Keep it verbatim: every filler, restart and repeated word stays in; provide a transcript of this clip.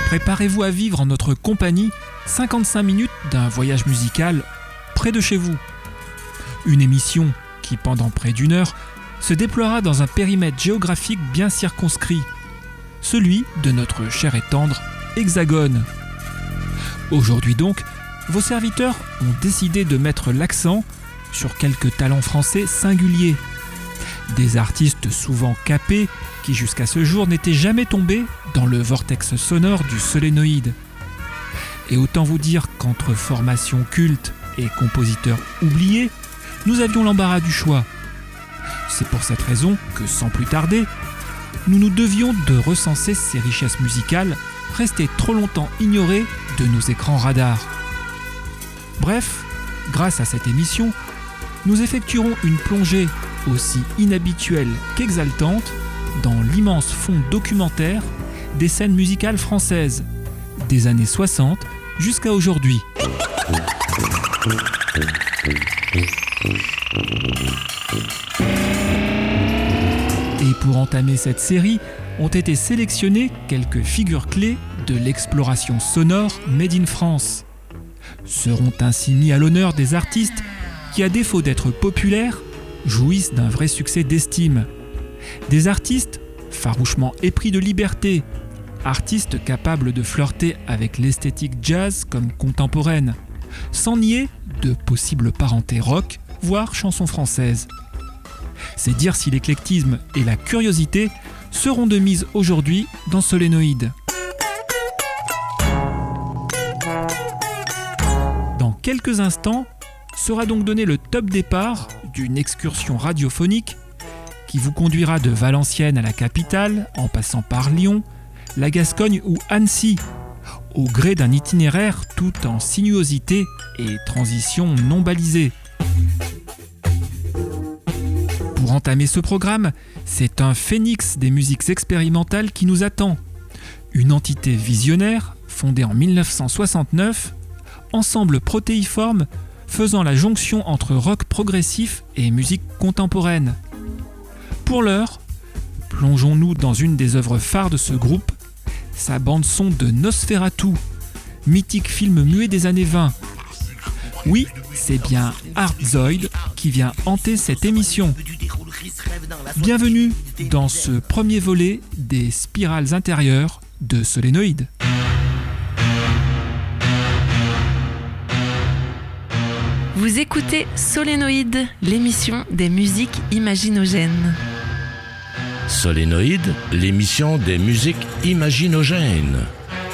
Préparez-vous à vivre en notre compagnie cinquante-cinq minutes d'un voyage musical près de chez vous. Une émission qui, pendant près d'une heure, se déploiera dans un périmètre géographique bien circonscrit, celui de notre cher et tendre Hexagone. Aujourd'hui donc, vos serviteurs ont décidé de mettre l'accent sur quelques talents français singuliers. Des artistes souvent capés qui jusqu'à ce jour n'étaient jamais tombés dans le vortex sonore du solénoïde. Et autant vous dire qu'entre formation culte et compositeurs oubliés, nous avions l'embarras du choix. C'est pour cette raison que, sans plus tarder, nous nous devions de recenser ces richesses musicales restées trop longtemps ignorées de nos écrans radars. Bref, grâce à cette émission, nous effectuerons une plongée aussi inhabituelle qu'exaltante dans l'immense fond documentaire des scènes musicales françaises, des années soixante jusqu'à aujourd'hui. Et pour entamer cette série, ont été sélectionnées quelques figures clés de l'exploration sonore Made in France. Seront ainsi mis à l'honneur des artistes qui, à défaut d'être populaires, jouissent d'un vrai succès d'estime. Des artistes farouchement épris de liberté, artistes capables de flirter avec l'esthétique jazz comme contemporaine, sans nier de possibles parentés rock, voire chansons françaises. C'est dire si l'éclectisme et la curiosité seront de mise aujourd'hui dans Solénoïde. Dans quelques instants, sera donc donné le top départ d'une excursion radiophonique qui vous conduira de Valenciennes à la capitale, en passant par Lyon, la Gascogne ou Annecy, au gré d'un itinéraire tout en sinuosité et transition non balisée. Pour entamer ce programme, c'est un phénix des musiques expérimentales qui nous attend. Une entité visionnaire, fondée en mille neuf cent soixante-neuf, ensemble protéiforme faisant la jonction entre rock progressif et musique contemporaine. Pour l'heure, plongeons-nous dans une des œuvres phares de ce groupe, sa bande-son de Nosferatu, mythique film muet des années vingt. Oui, c'est bien Artzoid qui vient hanter cette émission. Bienvenue dans ce premier volet des spirales intérieures de Solénoïde. Vous écoutez Solénoïde, l'émission des musiques imaginogènes. Solénoïde, l'émission des musiques imaginogènes.